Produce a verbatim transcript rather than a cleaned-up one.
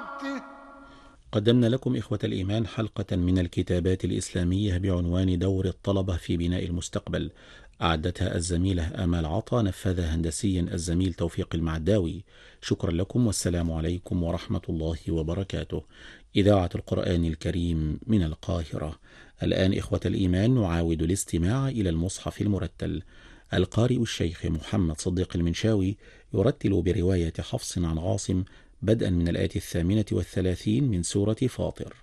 قدمنا لكم إخوة الإيمان حلقة من الكتابات الإسلامية بعنوان دور الطلبة في بناء المستقبل، أعدتها الزميلة آمال عطا، نفذها هندسيا الزميل توفيق المعداوي. شكرا لكم والسلام عليكم ورحمة الله وبركاته. إذاعة القرآن الكريم من القاهرة. الآن إخوة الإيمان نعاود الاستماع إلى المصحف المرتل. القارئ الشيخ محمد صديق المنشاوي يرتل برواية حفص عن عاصم بدءا من الآية الثامنة والثلاثين من سورة فاطر.